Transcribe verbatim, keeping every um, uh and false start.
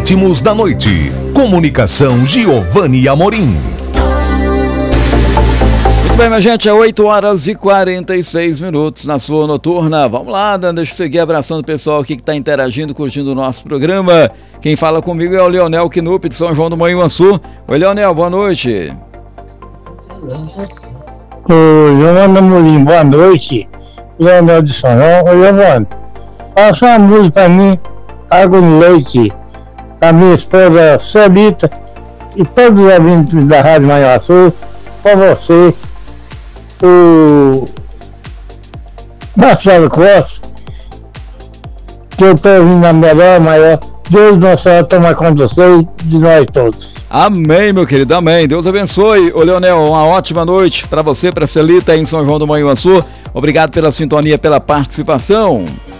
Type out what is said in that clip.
Ritmos da Noite. Comunicação Giovanni Amorim. Muito bem, minha gente, é oito horas e quarenta e seis minutos na sua noturna. Vamos lá, Dan, deixa eu seguir abraçando o pessoal aqui que está interagindo, curtindo o nosso programa. Quem fala comigo é o Leonel Knupp, de São João do Manhuaçu. Oi, Leonel, boa noite. Oi, Giovanni Amorim, boa noite. Leonel de São João. Oi, Giovanni, passa uma música para mim, Água no Leite, da minha esposa Celita e todos os ouvintes da Rádio Manhuaçu, para você, o Marcelo Costa, que eu estou ouvindo a melhor, maior. Deus nosso Senhor toma conta de vocês, de nós todos. Amém, meu querido, amém. Deus abençoe. Ô, Leonel, uma ótima noite para você, para Celita, aí em São João do Manhuaçu. Obrigado pela sintonia, pela participação.